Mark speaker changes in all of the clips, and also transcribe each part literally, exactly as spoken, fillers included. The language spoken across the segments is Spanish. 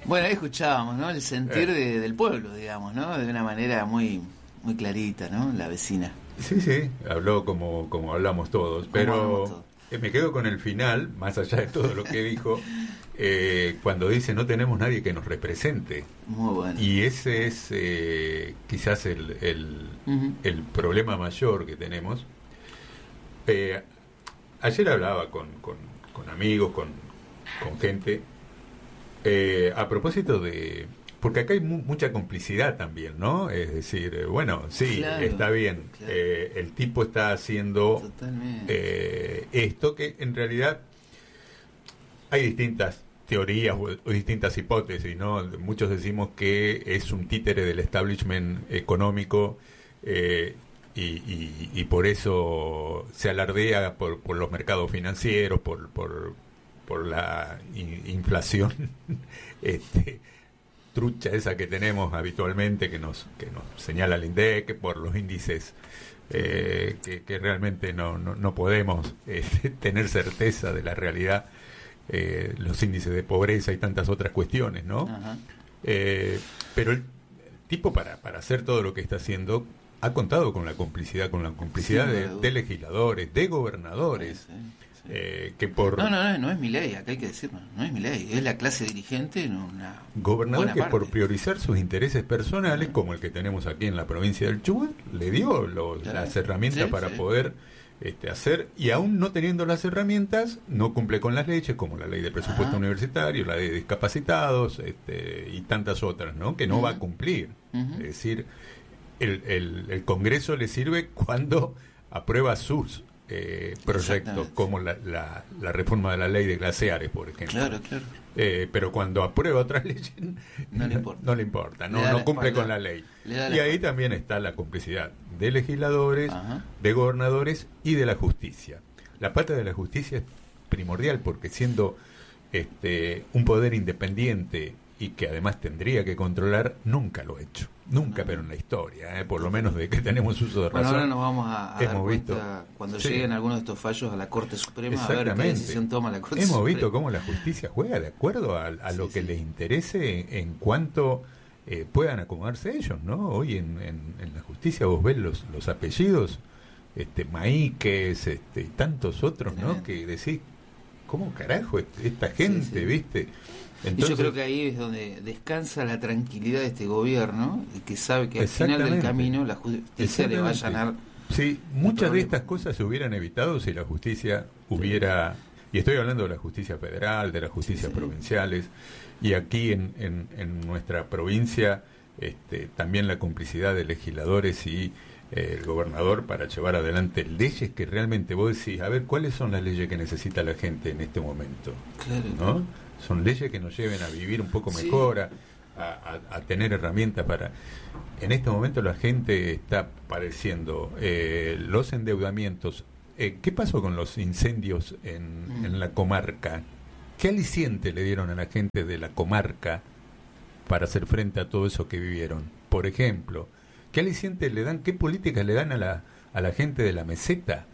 Speaker 1: Bueno, ahí escuchábamos, ¿no? El sentir eh. de, del pueblo, digamos, ¿no? De una manera muy muy clarita, ¿no? La vecina.
Speaker 2: Sí, sí, habló como, como hablamos todos, pero hablamos todos. Eh, me quedo con el final, más allá de todo lo que dijo, eh, cuando dice no tenemos nadie que nos represente.
Speaker 1: Muy bueno.
Speaker 2: Y ese es eh, quizás el, el, uh-huh. el problema mayor que tenemos. Eh, ayer hablaba con, con, con amigos, con, con gente, eh, a propósito de... Porque acá hay mu- mucha complicidad también, ¿no? Es decir, eh, bueno, sí, claro, está bien. Claro. Eh, el tipo está haciendo eh, esto que en realidad hay distintas teorías o, o distintas hipótesis, ¿no? Muchos decimos que es un títere del establishment económico eh, y, y, y por eso se alardea por, por los mercados financieros, por, por, por la in- inflación este trucha esa que tenemos habitualmente, que nos que nos señala el INDEC, por los índices eh, que, que realmente no, no, no podemos eh, tener certeza de la realidad, eh, los índices de pobreza y tantas otras cuestiones, ¿no? Eh, pero el tipo para, para hacer todo lo que está haciendo ha contado con la complicidad, con la complicidad sí, de, de legisladores, de gobernadores. Sí, sí. Eh, que por
Speaker 1: no, no, no, no es Milei, acá hay que decirlo, no es Milei, es la clase dirigente en una
Speaker 2: gobernador que
Speaker 1: parte.
Speaker 2: Por priorizar sus intereses personales, como el que tenemos aquí en la provincia del Chubut, le dio lo, claro. las herramientas sí, para sí. poder este, hacer, y aún no teniendo las herramientas, no cumple con las leyes, como la ley de presupuesto Ajá. universitario, la ley de discapacitados este, y tantas otras, ¿no? Que no uh-huh. va a cumplir. Uh-huh. Es decir, el, el, el Congreso le sirve cuando aprueba sus Eh, proyectos como la, la, la reforma de la ley de glaciares, por ejemplo.
Speaker 1: Claro, claro.
Speaker 2: Eh, pero cuando aprueba otras leyes
Speaker 1: no le importa,
Speaker 2: no, le importa, no, no cumple con la ley. La y ahí espalda. También está la complicidad de legisladores, Ajá. de gobernadores y de la justicia. La pata de la justicia es primordial porque siendo este un poder independiente y que además tendría que controlar, nunca lo ha hecho. Nunca, no. pero en la historia, ¿eh? Por lo menos de que tenemos uso de razón.
Speaker 1: Bueno, ahora nos vamos a, a
Speaker 2: hemos
Speaker 1: dar
Speaker 2: visto,
Speaker 1: cuenta cuando
Speaker 2: sí.
Speaker 1: lleguen algunos de estos fallos a la Corte Suprema, a ver qué decisión toma la Corte
Speaker 2: hemos
Speaker 1: Suprema.
Speaker 2: Hemos visto cómo la justicia juega de acuerdo a, a lo sí, que sí. les interese en, en cuanto eh, puedan acomodarse ellos, ¿no? Hoy en, en, en la justicia vos ves los, los apellidos, este Maíquez este, y tantos otros, ¿no? Que decís, ¿cómo carajo esta gente, sí, sí. viste? Entonces,
Speaker 1: y yo creo que ahí es donde descansa la tranquilidad de este gobierno, y que sabe que al final del camino la justicia le va a allanar.
Speaker 2: Sí, muchas de estas cosas se hubieran evitado si la justicia hubiera, sí. y estoy hablando de la justicia federal, de las justicias sí. provinciales, y aquí en, en, en nuestra provincia este, también la complicidad de legisladores y eh, el gobernador para llevar adelante leyes que realmente vos decís, a ver, ¿cuáles son las leyes que necesita la gente en este momento?
Speaker 1: Claro.
Speaker 2: ¿No? Son leyes que nos lleven a vivir un poco mejor, sí. a, a, a tener herramientas para... En este momento la gente está padeciendo eh, los endeudamientos. Eh, ¿Qué pasó con los incendios en, mm. en la comarca? ¿Qué aliciente le dieron a la gente de la comarca para hacer frente a todo eso que vivieron? Por ejemplo, ¿qué aliciente le dan, qué políticas le dan a la, a la gente de la meseta?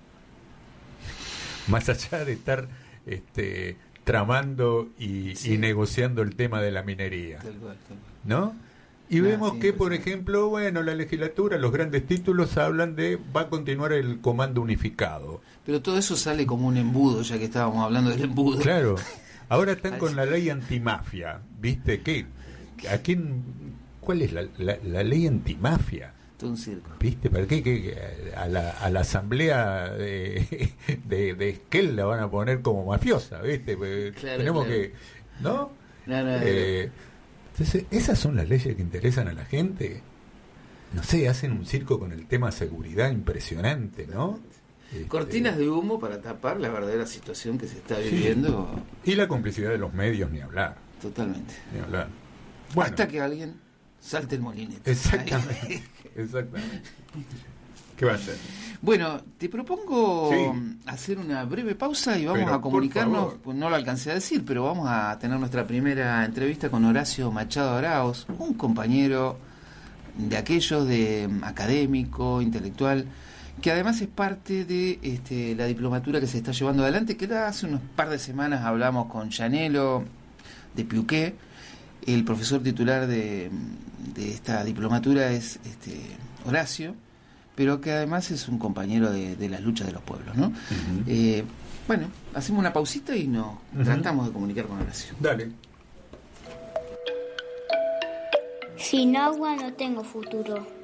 Speaker 2: Más allá de estar... este tramando y, sí. y negociando el tema de la minería,
Speaker 1: tal cual, tal cual.
Speaker 2: ¿no? Y nah, vemos sí, que, por ejemplo, bueno, la legislatura, los grandes títulos hablan de va a continuar el comando unificado.
Speaker 1: Pero todo eso sale como un embudo, ya que estábamos hablando del embudo.
Speaker 2: Claro. Ahora están con la ley antimafia, ¿viste? ¿Qué? ¿A quién? ¿Cuál es la, la, la ley antimafia?
Speaker 1: Un circo.
Speaker 2: ¿Viste? ¿Para qué? ¿Qué? A, la, a la asamblea de, de, de Esquel la van a poner como mafiosa, ¿viste?
Speaker 1: Claro,
Speaker 2: tenemos
Speaker 1: claro.
Speaker 2: que... ¿No?
Speaker 1: No, no,
Speaker 2: eh, entonces, ¿esas son las leyes que interesan a la gente? No sé, hacen un circo con el tema seguridad impresionante, ¿no? Este,
Speaker 1: cortinas de humo para tapar la verdadera situación que se está viviendo.
Speaker 2: Sí. Y la complicidad de los medios, ni hablar.
Speaker 1: Totalmente.
Speaker 2: Ni hablar. Bueno,
Speaker 1: hasta que alguien salte el molinete.
Speaker 2: Exactamente. Exactamente. ¿Qué va a hacer?
Speaker 1: Bueno, te propongo
Speaker 2: sí.
Speaker 1: hacer una breve pausa y vamos
Speaker 2: pero,
Speaker 1: a comunicarnos, pues no lo alcancé a decir, pero vamos a tener nuestra primera entrevista con Horacio Machado Arauz, un compañero de aquellos de académico, intelectual, que además es parte de este, la diplomatura que se está llevando adelante, que hace unos par de semanas hablamos con Llanelo de Piuqué, El profesor titular de, de esta diplomatura es este, Horacio, pero que además es un compañero de, de las luchas de los pueblos, ¿no? Uh-huh. Eh, bueno, hacemos una pausita y nos uh-huh. tratamos de comunicar con Horacio.
Speaker 2: Dale.
Speaker 3: Sin agua no tengo futuro.